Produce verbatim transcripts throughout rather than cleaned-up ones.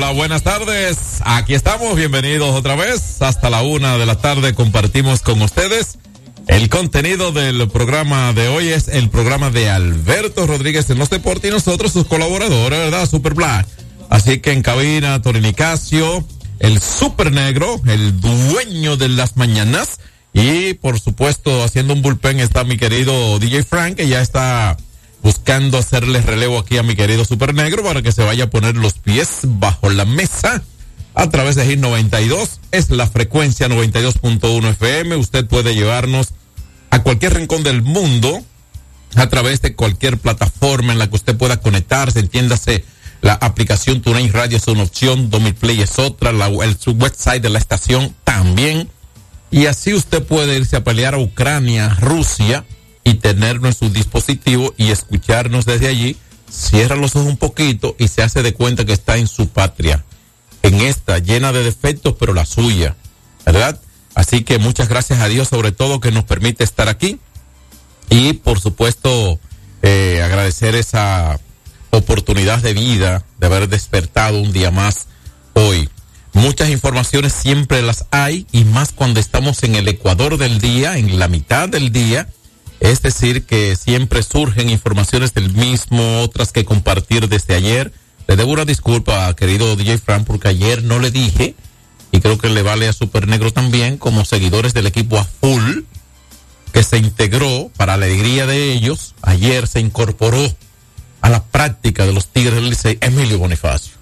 Hola, buenas tardes. Aquí estamos, bienvenidos otra vez. Hasta la una de la tarde compartimos con ustedes el contenido del programa de hoy. Es el programa de Alberto Rodríguez en los deportes y nosotros sus colaboradores, ¿verdad? Super Black. Así que en cabina, Tony Nicasio, el Super Negro, el dueño de las mañanas. Y por supuesto, haciendo un bullpen está mi querido D J Frank, que ya está buscando hacerle relevo aquí a mi querido Super Negro para que se vaya a poner los pies bajo la mesa a través de Hit noventa y dos. Es la frecuencia noventa y dos punto uno F M. Usted puede llevarnos a cualquier rincón del mundo a través de cualquier plataforma en la que usted pueda conectarse. Entiéndase, la aplicación TuneIn Radio es una opción, Domit Play es otra, la, el su website de la estación también. Y así usted puede irse a pelear a Ucrania, Rusia, y tenernos en su dispositivo y escucharnos desde allí. Cierra los ojos un poquito y se hace de cuenta que está en su patria, en esta llena de defectos, pero la suya, ¿verdad? Así que muchas gracias a Dios, sobre todo, que nos permite estar aquí. Y por supuesto, eh, agradecer esa oportunidad de vida, de haber despertado un día más hoy. Muchas informaciones siempre las hay, y más cuando estamos en el ecuador del día, en la mitad del día. Es decir, que siempre surgen informaciones del mismo, otras que compartir desde ayer. Le debo una disculpa, querido D J Frank, porque ayer no le dije, y creo que le vale a Super Negro también, como seguidores del equipo a full, que se integró, para la alegría de ellos, ayer se incorporó a la práctica de los Tigres del Licey, Emilio Bonifacio.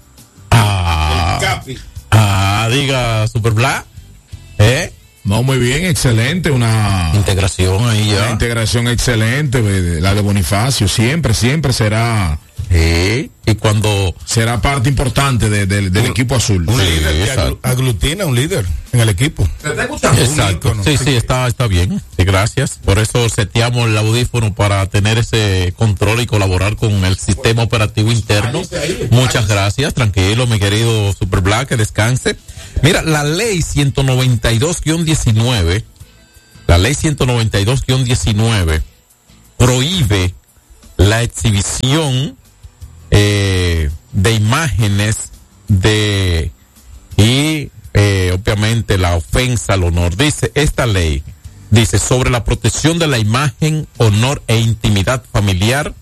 Ah, ah diga, Super Black, ¿eh? No, muy bien, excelente, una integración ahí ya. Una integración excelente, la de Bonifacio, siempre, siempre será. Sí, y cuando será parte importante de, de, del un, equipo azul. Un sí, líder que agl- aglutina un líder en el equipo. ¿Te está escuchando? Exacto. Sí, sí, está, está bien. Sí, gracias. Por eso seteamos el audífono para tener ese control y colaborar con el sistema operativo interno. Muchas gracias. Tranquilo, mi querido Super Black, que descanse. Mira, la ley ciento noventa y dos guión diecinueve, la ley ciento noventa y dos guión diecinueve prohíbe la exhibición eh, de imágenes de y eh, obviamente la ofensa al honor. Dice esta ley, dice sobre la protección de la imagen, honor e intimidad familiar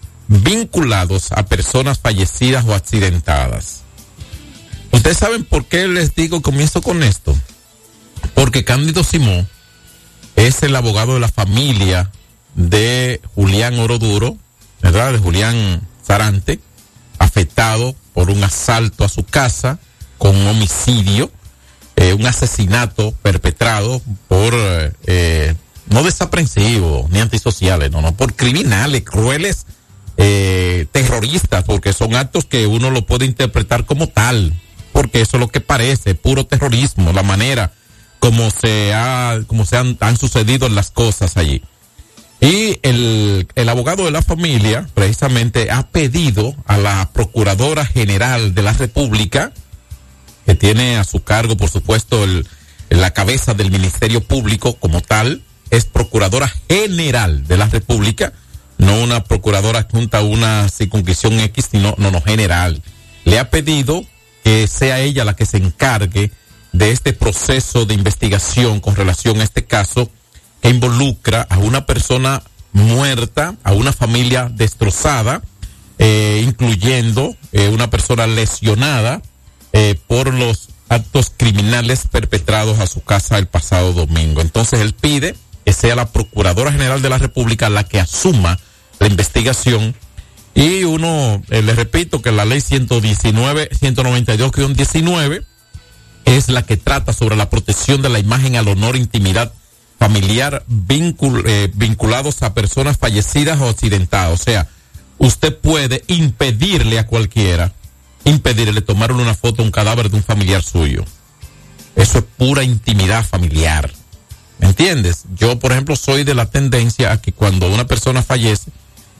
vinculados a personas fallecidas o accidentadas. Ustedes saben por qué les digo, comienzo con esto, porque Cándido Simón es el abogado de la familia de Julián Oroduro, ¿verdad? De Julián Sarante, afectado por un asalto a su casa con un homicidio, eh, un asesinato perpetrado por, eh, no desaprensivos ni antisociales, no, no, por criminales crueles, eh, terroristas, porque son actos que uno lo puede interpretar como tal, porque eso es lo que parece, puro terrorismo, la manera como se ha, como se han, han sucedido las cosas allí. Y el, el abogado de la familia precisamente ha pedido a la Procuradora General de la República, que tiene a su cargo, por supuesto, el, la cabeza del Ministerio Público como tal, es Procuradora General de la República, no una procuradora adjunta a una circunscripción X, sino no, no, general. Le ha pedido que sea ella la que se encargue de este proceso de investigación con relación a este caso que involucra a una persona muerta, a una familia destrozada, eh, incluyendo eh, una persona lesionada eh, por los actos criminales perpetrados a su casa el pasado domingo. Entonces él pide que sea la Procuradora General de la República la que asuma la investigación. Y uno, eh, les repito que la ley ciento diecinueve, ciento noventa y dos guión diecinueve es la que trata sobre la protección de la imagen al honor e intimidad familiar vincul, eh, vinculados a personas fallecidas o accidentadas. O sea, usted puede impedirle a cualquiera, impedirle tomarle una foto a un cadáver de un familiar suyo. Eso es pura intimidad familiar. ¿Me entiendes? Yo, por ejemplo, soy de la tendencia a que cuando una persona fallece,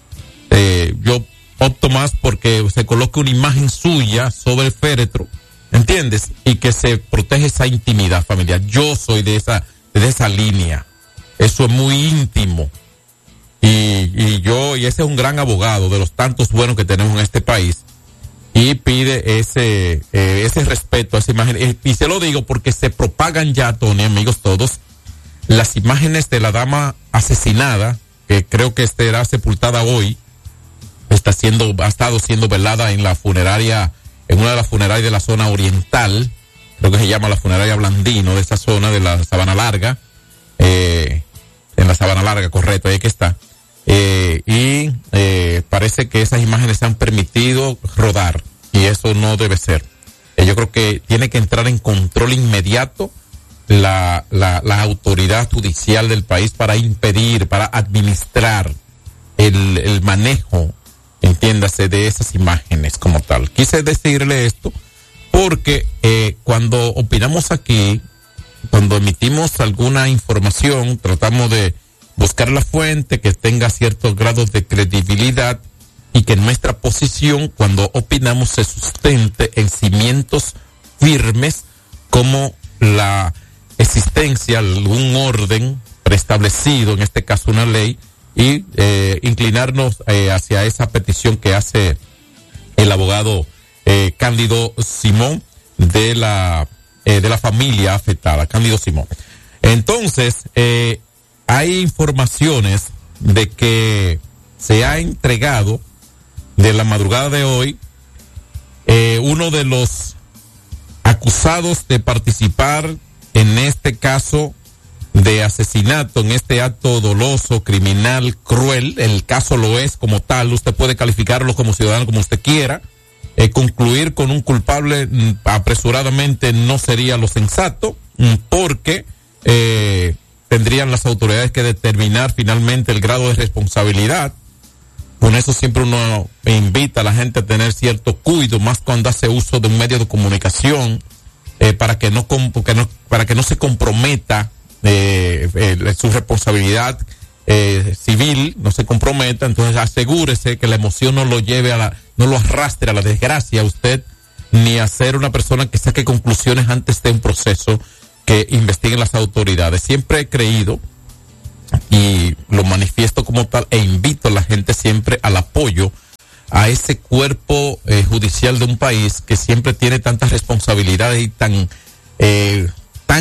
eh, yo opto más porque se coloque una imagen suya sobre el féretro, ¿entiendes? Y que se protege esa intimidad familiar. Yo soy de esa, de esa línea. Eso es muy íntimo. Y, y yo, y ese es un gran abogado de los tantos buenos que tenemos en este país. y pide ese eh, ese respeto a esa imagen. Eh, y se lo digo porque se propagan ya, Tony, amigos todos, las imágenes de la dama asesinada, que creo que será sepultada hoy, está siendo, ha estado siendo velada en la funeraria, en una de las funerarias de la zona oriental, creo que se llama la funeraria Blandino, de esa zona de la Sabana Larga, eh, en la Sabana Larga, correcto, ahí que está. Eh, y eh, parece que esas imágenes se han permitido rodar, y eso no debe ser. Eh, yo creo que tiene que entrar en control inmediato la, la, la autoridad judicial del país para impedir, para administrar el, el manejo, entiéndase, de esas imágenes como tal. Quise decirle esto porque eh, cuando opinamos aquí, cuando emitimos alguna información, tratamos de buscar la fuente que tenga ciertos grados de credibilidad y que nuestra posición, cuando opinamos, se sustente en cimientos firmes como la existencia de algún orden preestablecido, en este caso una ley, y eh, inclinarnos eh, hacia esa petición que hace el abogado eh, Cándido Simón de la eh, de la familia afectada, Cándido Simón. Entonces, eh, hay informaciones de que se ha entregado de la madrugada de hoy eh, uno de los acusados de participar en este caso de asesinato, en este acto doloso, criminal, cruel. El caso lo es como tal, usted puede calificarlo como ciudadano como usted quiera. Eh, concluir con un culpable mm, apresuradamente no sería lo sensato, mm, porque eh, tendrían las autoridades que determinar finalmente el grado de responsabilidad. Con eso siempre uno invita a la gente a tener cierto cuidado, más cuando hace uso de un medio de comunicación, eh, para que no, que no para que no se comprometa eh, eh, su responsabilidad eh, civil, no se comprometa. Entonces asegúrese que la emoción no lo lleve a la, no lo arrastre a la desgracia a usted, ni a ser una persona que saque conclusiones antes de un proceso que investiguen las autoridades. Siempre he creído, y lo manifiesto como tal, e invito a la gente siempre al apoyo a ese cuerpo eh, judicial de un país que siempre tiene tantas responsabilidades y tan eh, tan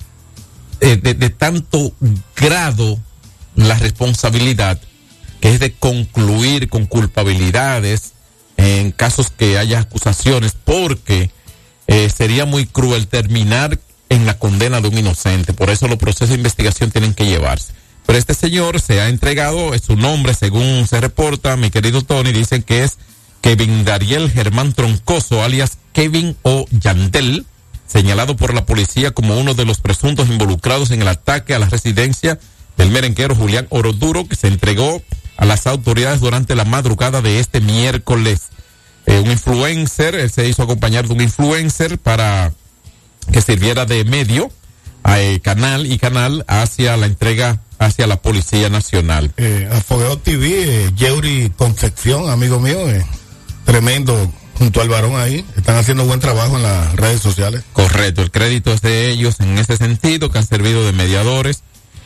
eh, de, de tanto grado la responsabilidad, que es de concluir con culpabilidades en casos que haya acusaciones, porque eh, sería muy cruel terminar en la condena de un inocente. Por eso los procesos de investigación tienen que llevarse. Pero este señor se ha entregado, su nombre, según se reporta, mi querido Tony, dicen que es Kevin Dariel Germán Troncoso, alias Kevin o Yandel, señalado por la policía como uno de los presuntos involucrados en el ataque a la residencia del merenguero Julián Oroduro, que se entregó a las autoridades durante la madrugada de este miércoles. Eh, un influencer, él se hizo acompañar de un influencer para que sirviera de medio a eh, canal y canal hacia la entrega hacia la Policía Nacional. Eh, a Fogueo T V, eh, Yeuri Concepción, amigo mío, eh, tremendo, junto al varón ahí, están haciendo buen trabajo en las redes sociales. Correcto, el crédito es de ellos en ese sentido, que han servido de mediadores.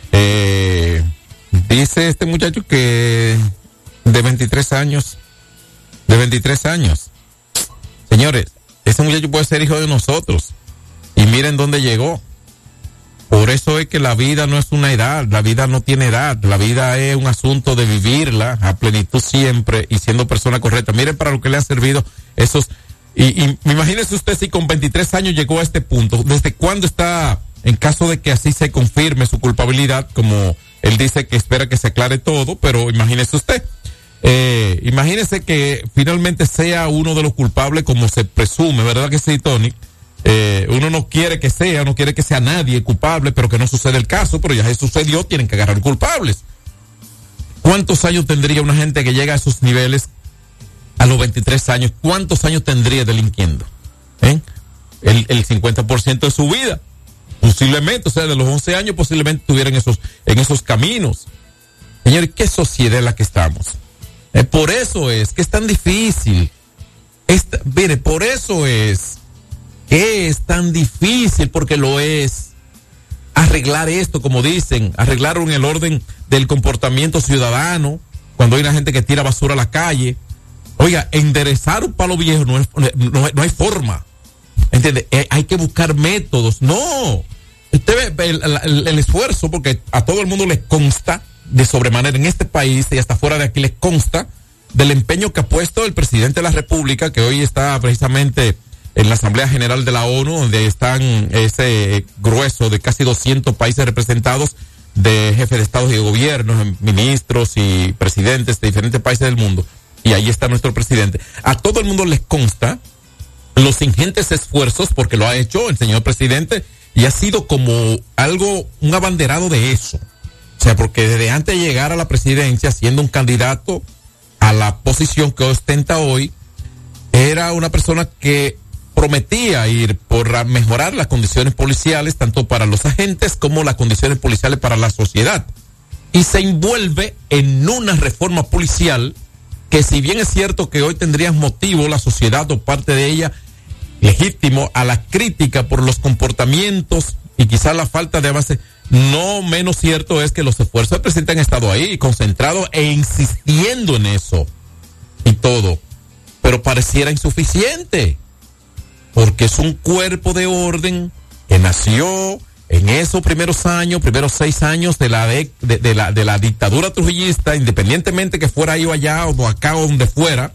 Eh, dice este muchacho que de veintitrés años, de veintitrés años. Señores, ese muchacho puede ser hijo de nosotros. Y miren dónde llegó. Por eso es que la vida no es una edad, la vida no tiene edad, la vida es un asunto de vivirla a plenitud siempre y siendo persona correcta. Miren para lo que le han servido esos, y, y imagínese usted si con veintitrés años llegó a este punto. ¿Desde cuándo está, en caso de que así se confirme su culpabilidad, como él dice que espera que se aclare todo, pero imagínese usted, eh, imagínese que finalmente sea uno de los culpables como se presume, ¿verdad que sí, Tony? Eh, uno no quiere que sea, no quiere que sea nadie culpable, pero que no sucede el caso, pero ya se sucedió, tienen que agarrar culpables. ¿Cuántos años tendría una gente que llega a esos niveles a los veintitrés años? ¿Cuántos años tendría delinquiendo? ¿Eh? El, el cincuenta por ciento de su vida, posiblemente, o sea, de los once años posiblemente estuvieran esos, en esos caminos. Señores, ¿qué sociedad es la que estamos? Eh, por eso es que es tan difícil. Esta, mire, por eso es que es tan difícil, porque lo es, arreglar esto, como dicen, arreglar en el orden del comportamiento ciudadano, cuando hay una gente que tira basura a la calle. Oiga, enderezar un palo viejo no, es, no, no hay forma. ¿Entiende? Eh, hay que buscar métodos. No. Usted ve el, el, el esfuerzo, porque a todo el mundo le consta de sobremanera en este país y hasta fuera de aquí les consta del empeño que ha puesto el presidente de la República, que hoy está precisamente en la Asamblea General de la ONU, donde están ese grueso de casi doscientos países representados, de jefes de Estado y de gobiernos, ministros y presidentes de diferentes países del mundo. Y ahí está nuestro presidente. A todo el mundo les consta los ingentes esfuerzos, porque lo ha hecho el señor presidente, y ha sido como algo, un abanderado de eso. O sea, porque desde antes de llegar a la presidencia, siendo un candidato a la posición que ostenta hoy, era una persona que prometía ir por mejorar las condiciones policiales, tanto para los agentes como las condiciones policiales para la sociedad. Y se envuelve en una reforma policial que, si bien es cierto que hoy tendría motivo la sociedad o parte de ella legítimo a la crítica por los comportamientos y quizás la falta de avance, no menos cierto es que los esfuerzos del presidente han estado ahí, concentrados e insistiendo en eso y todo, pero pareciera insuficiente, porque es un cuerpo de orden que nació en esos primeros años, primeros seis años de la de, de, de la de la dictadura trujillista, independientemente que fuera ahí o allá o acá o donde fuera,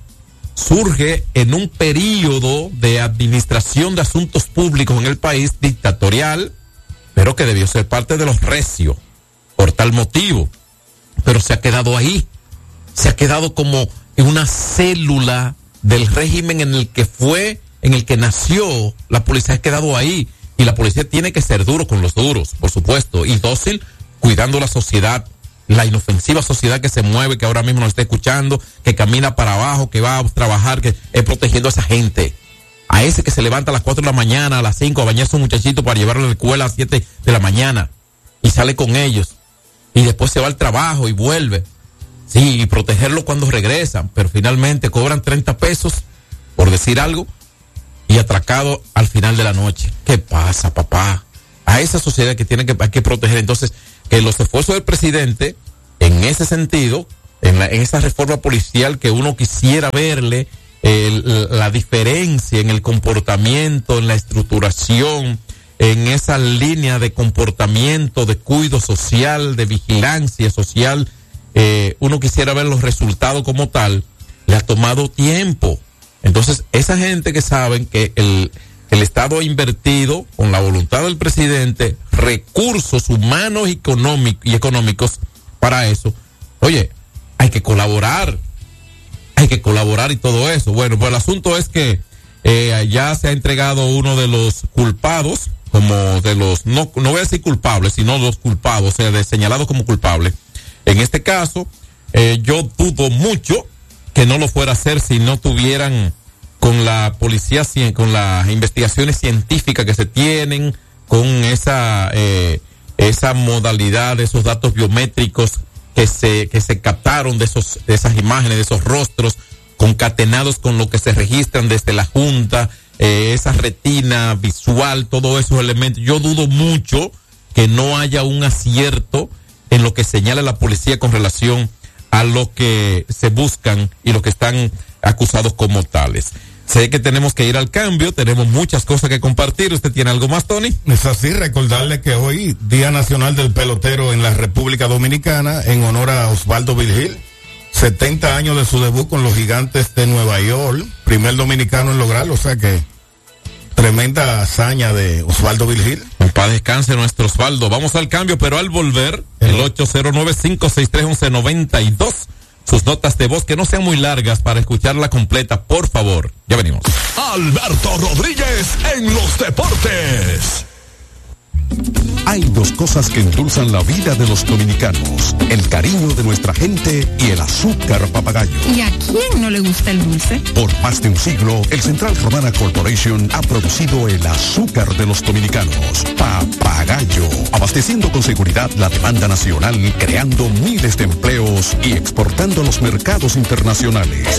surge en un período de administración de asuntos públicos en el país dictatorial, pero que debió ser parte de los recios por tal motivo, pero se ha quedado ahí, se ha quedado como en una célula del régimen en el que fue, en el que nació la policía, ha quedado ahí, y la policía tiene que ser duro con los duros, por supuesto, y dócil, cuidando la sociedad, la inofensiva sociedad que se mueve, que ahora mismo nos está escuchando, que camina para abajo, que va a trabajar, que es protegiendo a esa gente. A ese que se levanta a las cuatro de la mañana, a las cinco, a bañarse un muchachito para llevarlo a la escuela a las siete de la mañana, y sale con ellos, y después se va al trabajo y vuelve. Sí, y protegerlo cuando regresan, pero finalmente cobran treinta pesos, por decir algo, y atracado al final de la noche. ¿Qué pasa, papá? A esa sociedad que tiene que, hay que proteger. Entonces, que los esfuerzos del presidente, en ese sentido, en, la, en esa reforma policial que uno quisiera verle, el, la diferencia en el comportamiento, en la estructuración, en esa línea de comportamiento, de cuidado social, de vigilancia social, eh, uno quisiera ver los resultados como tal, le ha tomado tiempo. Entonces, esa gente que saben que el, el Estado ha invertido, con la voluntad del presidente, recursos humanos y económicos, y económicos para eso, oye, hay que colaborar, hay que colaborar y todo eso. Bueno, pues el asunto es que eh, ya se ha entregado uno de los culpados, como de los, no, no voy a decir culpables, sino los culpados, o sea, de señalados como culpables. En este caso, eh, yo dudo mucho que no lo fuera a hacer si no tuvieran con la policía, con las investigaciones científicas que se tienen, con esa eh, esa modalidad de esos datos biométricos que se que se captaron de esos de esas imágenes, de esos rostros, concatenados con lo que se registran desde la Junta, eh, esa retina visual, todos esos elementos. Yo dudo mucho que no haya un acierto en lo que señala la policía con relación a lo que se buscan y lo que están acusados como tales. Sé que tenemos que ir al cambio, tenemos muchas cosas que compartir. ¿Usted tiene algo más, Tony? Es así, recordarle que hoy, Día Nacional del Pelotero en la República Dominicana, en honor a Osvaldo Virgil, setenta años de su debut con los Gigantes de Nueva York, primer dominicano en lograrlo, o sea que tremenda hazaña de Osvaldo Virgil. Para descanse nuestro Osvaldo. Vamos al cambio, pero al volver, el ocho cero nueve, cinco seis tres, uno uno nueve dos. Sus notas de voz que no sean muy largas para escucharla completa, por favor. Ya venimos. Alberto Rodríguez en los deportes. Hay dos cosas que endulzan la vida de los dominicanos: el cariño de nuestra gente y el azúcar papagayo. ¿Y a quién no le gusta el dulce? Por más de un siglo, el Central Romana Corporation ha producido el azúcar de los dominicanos, Papagayo, abasteciendo con seguridad la demanda nacional, creando miles de empleos y exportando a los mercados internacionales.